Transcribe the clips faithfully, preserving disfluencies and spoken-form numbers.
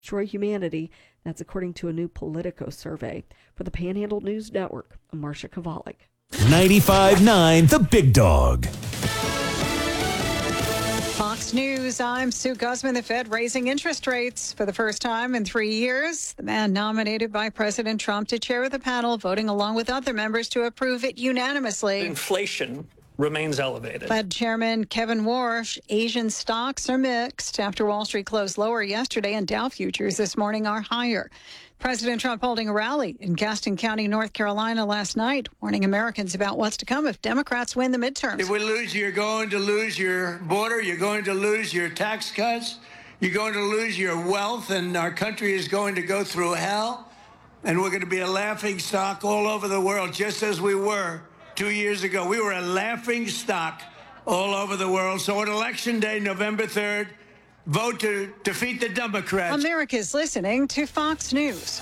destroy humanity. That's according to a new Politico survey. For the Panhandle News Network, I'm Marcia Kovalik. ninety-five point nine The Big Dog. Fox News, I'm Sue Guzman. The Fed raising interest rates for the first time in three years. The man nominated by President Trump to chair the panel, voting along with other members to approve it unanimously. Inflation remains elevated. Fed Chairman Kevin Warsh, Asian stocks are mixed after Wall Street closed lower yesterday and Dow futures this morning are higher. President Trump holding a rally in Gaston County, North Carolina last night, warning Americans about what's to come if Democrats win the midterms. If we lose, you're going to lose your border. You're going to lose your tax cuts. You're going to lose your wealth, and our country is going to go through hell. And we're going to be a laughing stock all over the world, just as we were two years ago. We were a laughing stock all over the world. So on Election Day, November third, vote to defeat the Democrats. America's listening to Fox News.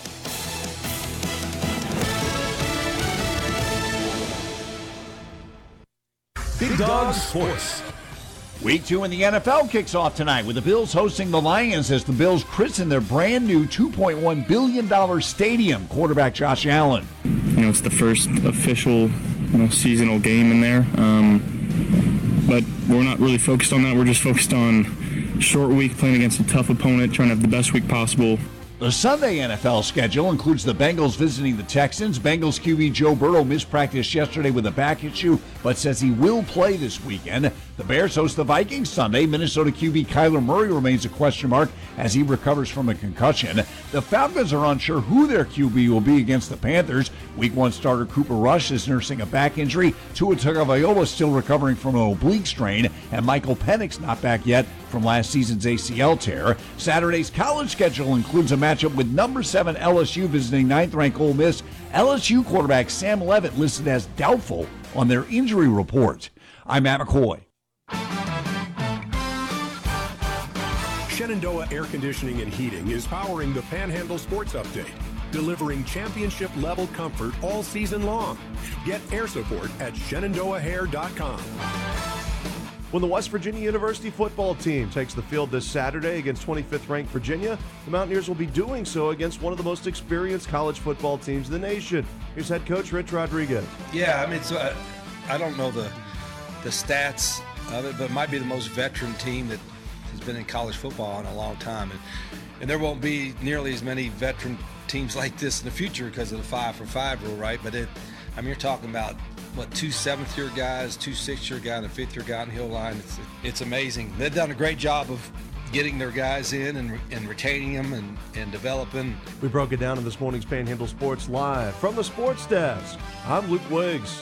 Big Dog Sports. Week two in the N F L kicks off tonight with the Bills hosting the Lions as the Bills christen their brand new two point one billion dollars stadium. Quarterback Josh Allen. You know, it's the first official, you know, seasonal game in there. Um, but we're not really focused on that. We're just focused on short week, playing against a tough opponent, trying to have the best week possible. The Sunday N F L schedule includes the Bengals visiting the Texans. Bengals Q B Joe Burrow missed practice yesterday with a back issue, but says he will play this weekend. The Bears host the Vikings Sunday. Minnesota Q B Kyler Murray remains a question mark as he recovers from a concussion. The Falcons are unsure who their Q B will be against the Panthers. Week one starter Cooper Rush is nursing a back injury. Tua Tagovailoa still recovering from an oblique strain, and Michael Penix not back yet from last season's A C L tear. Saturday's college schedule includes a matchup with number seven L S U visiting ninth-ranked Ole Miss. L S U quarterback Sam Levitt listed as doubtful on their injury report. I'm Matt McCoy. Shenandoah Air Conditioning and Heating is powering the Panhandle Sports Update, delivering championship-level comfort all season long. Get air support at shenandoah hair dot com. When the West Virginia University football team takes the field this Saturday against twenty-fifth ranked Virginia, the Mountaineers will be doing so against one of the most experienced college football teams in the nation. Here's head coach Rich Rodriguez. Yeah, I mean, so I, I don't know the the stats of it, but it might be the most veteran team that has been in college football in a long time. And, and there won't be nearly as many veteran teams like this in the future because of the five for five rule, right? But it, I mean, you're talking about what, two seventh-year guys, two sixth-year guys, and a fifth-year guy in the Hill line. It's, it's amazing. They've done a great job of getting their guys in and, and retaining them and, and developing. We broke it down in this morning's Panhandle Sports Live. From the sports desk, I'm Luke Wiggs.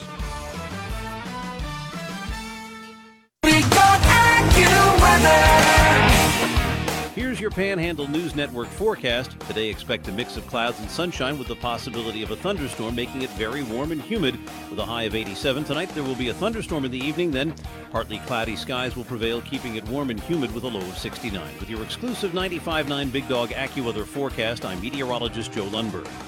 We got AccuWeather. Here's your Panhandle News Network forecast. Today, expect a mix of clouds and sunshine with the possibility of a thunderstorm, making it very warm and humid with a high of eighty-seven. Tonight, there will be a thunderstorm in the evening. Then, partly cloudy skies will prevail, keeping it warm and humid with a low of sixty-nine. With your exclusive ninety-five point nine Big Dog AccuWeather forecast, I'm meteorologist Joe Lundberg.